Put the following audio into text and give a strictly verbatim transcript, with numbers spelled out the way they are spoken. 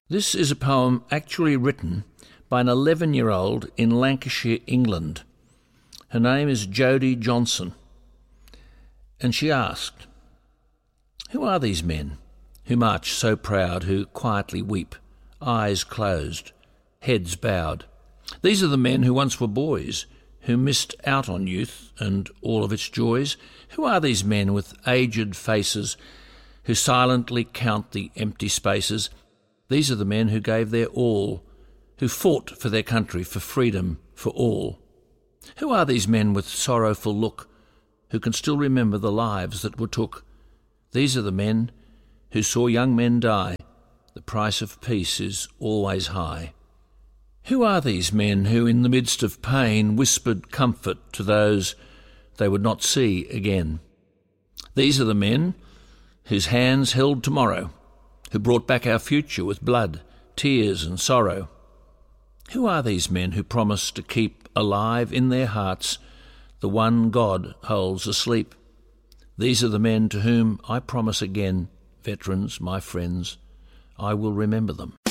This is a poem actually written by an eleven-year-old in Lancashire, England. Her name is Jodie Johnson, and she asked, "Who are these men who march so proud, who quietly weep, eyes closed, heads bowed? These are the men who once were boys, who missed out on youth and all of its joys. Who are these men with aged faces, who silently count the empty spaces? These are the men who gave their all, who fought for their country, for freedom, for all. Who are these men with sorrowful look, who can still remember the lives that were took? These are the men who saw young men die. The price of peace is always high. Who are these men who in the midst of pain whispered comfort to those they would not see again? These are the men whose hands held tomorrow, who brought back our future with blood, tears and sorrow. Who are these men who promise to keep alive in their hearts the one God holds asleep? These are the men to whom I promise again, veterans, my friends, I will remember them."